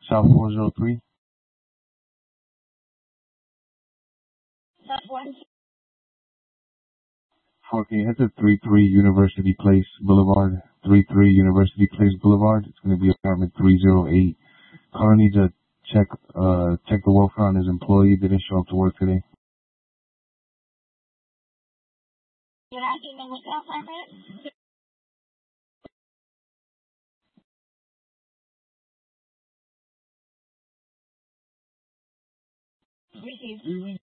South 403. South one. 4, can you head to 33 University Place Boulevard? 33 University Place Boulevard. It's going to be apartment 308. Caller needs to check the welfare on his employee. Didn't show up to work today. You're asking them what's the apartment? Received.